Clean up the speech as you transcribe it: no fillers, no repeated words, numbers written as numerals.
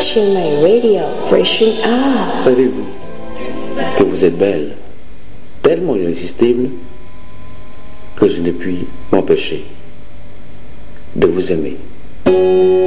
Chiang Mai Radio, freshen up. Savez-vous que vous êtes belle, tellement irrésistible, que je ne puis m'empêcher de vous aimer.